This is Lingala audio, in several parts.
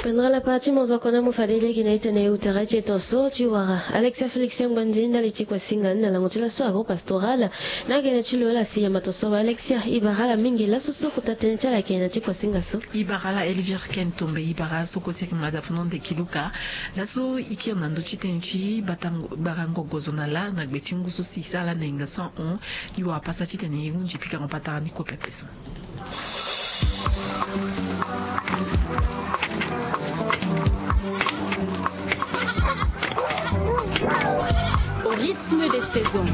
Pendra pati mozokona mufadile kinaitene utarache toso chiwara Alexia Felixia Mbandinda lichikwa singana la mutila swaro pastoral na gena chilola siya matoso Alexia ibarala mingi la soso kutatencha la kena chikwa singaso ibarala Elvire Kentombe ibara soko sek madafunon de kiluka laso iki nando chitenchi batango barango gozonala na gbetingu so sisala na inga 101 iwa pasa chitene unji pika ngopata ni ko pepeso. Au rythme des saisons.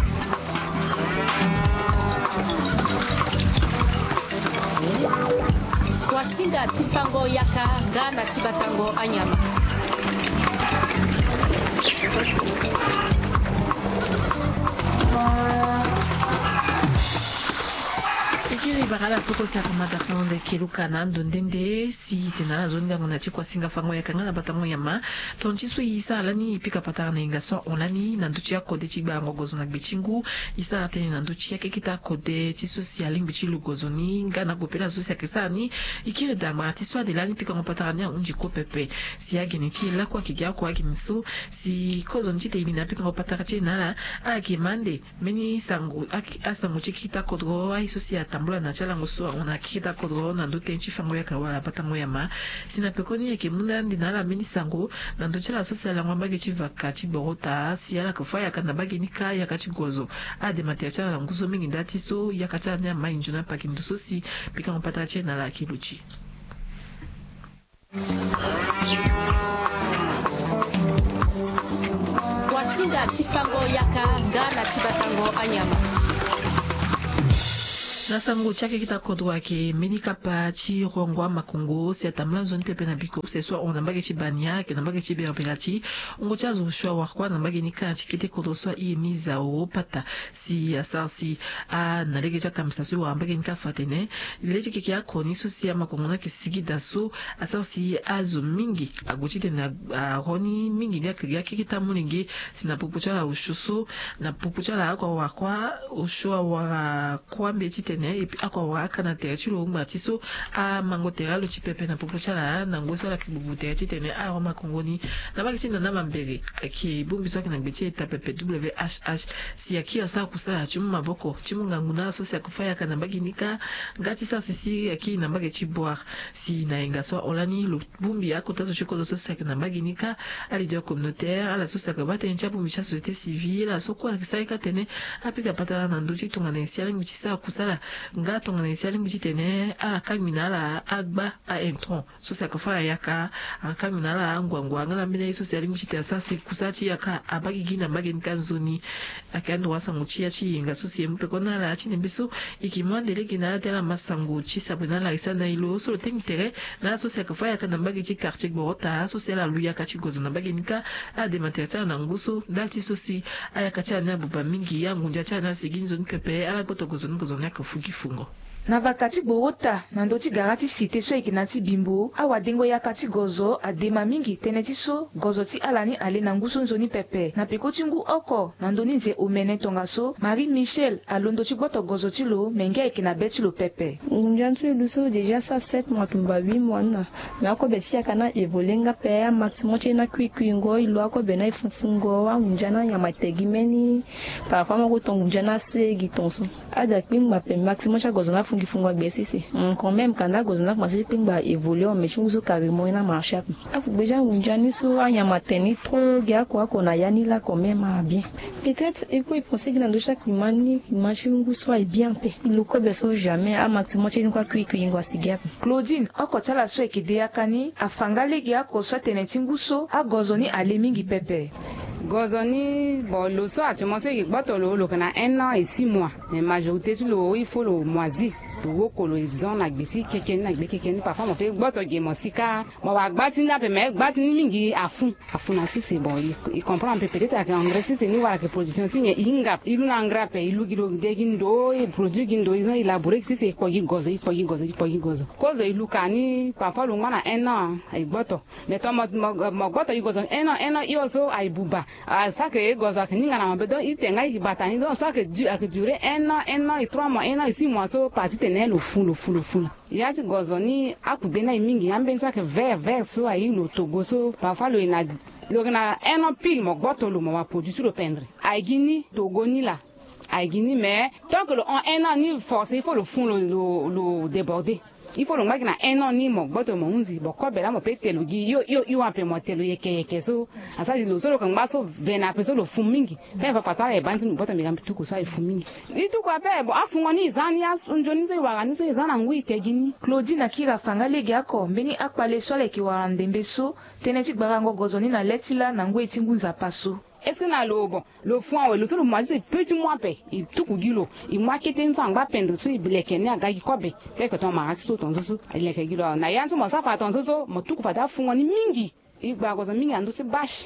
Kwasinga tipango yaka gana tibatango anyama. Ibarala soko sa kamata de kiluka na ndondende si tenala zonga ngona chikwa singa fango ya kangana batango yama tonchi su isa alani pika patara na inga so onani na nduchi ya kode chiba ngogozo na gbichingu isa ateni na nduchi ya kekita kode chisu si aling bichilu gozoni ngana gopela so si akesani ikire dama tisu adelani pika ngopatara nia unji ko pepe si ageni ki la kwa kigia kwa agimisu si kozo nchite ilina pika ngopatara chenala agimande meni sangu asangu chikita kodro aiso si atambula na chala ngoso ona kikita kodro na ndote nchi fango ya kawala batango ya ma sina pekoni ya kemunda ndinala mini sango na ndochala so sala ngwa bage chivaka chiborota si ala kufaya kana bage nika ya kachigozo ade mateacha na nguzo mingi ndati so ya kacha na mai njuna pakindu so si pika mpata chena la kiluchi Kwasinga tipango yaka gana tibatango anyama. Nasango chake kita kodwa ke menika pa chi rongwa makongo si atamla zone pepe na biko se soit on ambage chi bania ke nambage chi berberati ngo chazo shwa wakwa nambage nika chikite kodo soit imiza o pata si asasi a nalege cha kamsasu wa ambage nika fatene leje ke ya koni so si makongo na ke sigi daso asasi azo mingi agochite na roni mingi ya kita mulingi sina pupucha la ushuso na pupucha la wakwa ushwa wa kwa mbechite epi akwa waka na tere chilo umba tiso a mangotera lo chipepe na popocha na ngoso la kibubutere chitene a roma kongoni na baki tina na mambere aki bumbi soki na gbeche tapepe WHH si aki asa kusala chumu maboko chumu nganguna so si akufaya kana baki nika ngati sa sisi aki na baki chiboar si na ingaswa olani lo bumbi akota so chiko so si na baki nika a leader communautaire a la so si akabate ncha bumbi cha société civile a so kwa kisaika tene apika patara na ndochi tunga na isialing bichisa kusala nga tonga na isiali mjitene a kaminala agba a entron so sa kafara yaka a kaminala ngwangwa ngala mbele iso siali mjite asasi kusachi yaka abagi gina mbagi nkanzoni akando wasa muchia chi nga so siye mpe kona la chine biso ikimandele gina tela masangu chi sabuna la isana ilo so tengtere na so sa kafara yaka na mbagi chi quartier borota so sela luya kachi gozo na mbagi nika a de material na nguso dalti so si ayaka cha na buba mingi ya ngunja cha na siginzo npepe ala poto gozo yaka fungo na vakati borota na ndoti garati site so ikinati bimbo awa dengo ya kati gozo adema mingi teneti so gozo ti alani ale na nguso nzoni pepe na pekoti ngu oko na ndoni nze omene tonga so Marie Michel alondo ti boto gozo ti lo menge ikina beti lo pepe njantu eluso deja sa 7 mois tumba 8 mois na me ako beti ya kana evolenga pe ya maximum ti na kwikwi ngo ilo ako bena ifunfungo wa njana ya mategi meni parfois moko tongu njana segi tonso ada kpingba pe maximum cha gozo na fungi gbesisi quand même kanda gozo na commencer pingba évoluer on mechi nguzo carrément na marché aku beja unjani so anya mateni trop ga ko na yani la quand même bien peut-être il faut penser que dans chaque limani marché nguzo est bien pe il ko beso jamais a maximum chi kwa kwikwi ngwa sigia Claudine okotala so ekide yakani afangale ga ko so teneti nguso a gozo ni ale mingi pepe Gozoni, bon, le soir, tu m'as dit que le a 1 an et 6 mois. Mais majorité, il faut le moisi. Woko lo zon na gbesi kekeni na gbe kekeni parfois mo pe gboto ge mo sika mo wa gbati na pe me gbati ni mingi afun na sisi bon il comprend peut-être que engrais sisi ni wala que production ti inga ilu na engrais pe ilu gilo de gindo e produit gindo ils ont élaboré sisi ko gi gozo kozo ilu kani parfois lo ngana 1 an ai gboto mais to mo gboto i gozo 1 an i also ai buba ça que gozo que ninga na mo be do itenga i batani do so que durer 1 an et 3 mois 1 an et 6 mois so parti ne lo fun ya si gozo ni akube na mingi ambe nsa ke ver so ayi lo togo so parfois lo ina eno pile mo gboto lo mo wa produit lo pendre aigini togo ni la aigini mais tant que on un an ni force il faut le fond le déborder. Il faut le mettre na un an ni mo gboto mo unzi bo ko bela mo petelo gi yo ape mo telo yeke so asa lo so lo kan ba so vena pe so lo fumingi pe fa fata e banti no bota mi kan tuku so e fumingi itu kwa pe bo afungo ni zani as unjoni so wa ni so izana ngui tegini Claudine akira fanga legi ako mbeni akpale so le ki wa ndembe so teneti gbarango gozoni na letila na ngwe tingunza paso. Est-ce que na lo bon le fond le so le moisi petit mois pe il tuku gilo il marketing so ngba pendre so ibleke ni aga kobe te ko ton ma so ton so ileke gilo na yan so mo sa fa ton so mo tuku fa da fungo ni mingi igba gozo mingi andu si bash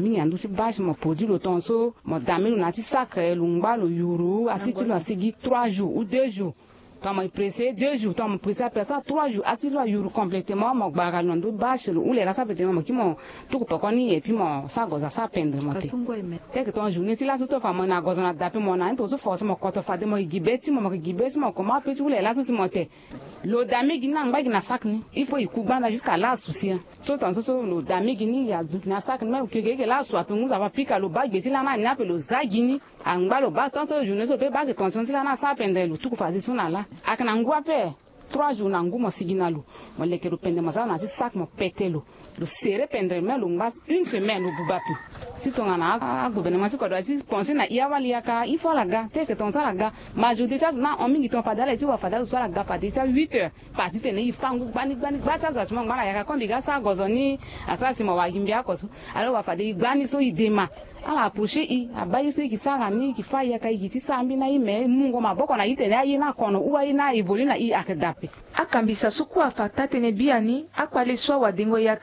mo produit le ton so mo damelu na ti sacré lu ngba lo yuru asiti lo asigi 3 jours ou 2 jours. Quand on est pressé 2 jours, quand on est pressé après ça 3 jours, assis là il complètement mon bagage l'on bâche ou les là ça peut être moi qui mon tout pas connu et puis mon ça goza ça peindre monter. Dès que ton journée si là surtout femme on a goza na daper mon an tout force mon quand on fait mon gibeti mon comment peut ou les là ça monter. Lo dami gina ngba gina sac ni il faut y kubanda jusqu'à là souci. Tout en so lo dami gini ya na sac même que là soit peut nous avoir piqué le bag beti là na na pe lo zagini angba lo ba tant journée so pe bag tension si là na ça peindre le tout faire ça là. Akana ngwa pe 3 jours na nguma siginalo mo leke ro pende mazana na sac mo petelo lo serre pendre me lo ngba une semaine lo bubapi si ton ana gouvernement si ko do si penser na iawali aka il faut la ga te que ton ça la ga majorité ça na on mingi ton fadala si wa fadala so la ga fadala ça 8h parti te ne ifangu bani ba ça so mo ngala yaka ko biga sa gozoni asa si mo wa gimbia ko so alors wa fadala gbani so idema ala approcher i abayi so ikisanga ni kifaya kai giti sambi na ime mungo maboko na ite na yina kono uwa ina evoli na i akadape akambisa suku afata tene biani akwale swa wadengo ya